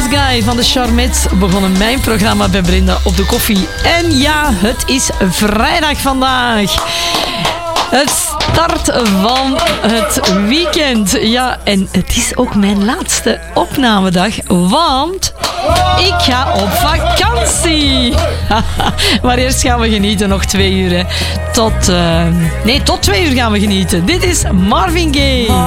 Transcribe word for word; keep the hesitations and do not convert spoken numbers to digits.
Guy van de Charmettes begonnen mijn programma bij Brenda op de koffie. En ja, het is vrijdag vandaag. Het start van het weekend. Ja, en het is ook mijn laatste opnamedag, want ik ga op vakantie. Maar eerst gaan we genieten, nog twee uur. Hè. Tot, uh, nee, tot twee uur gaan we genieten. Dit is Marvin Gaye.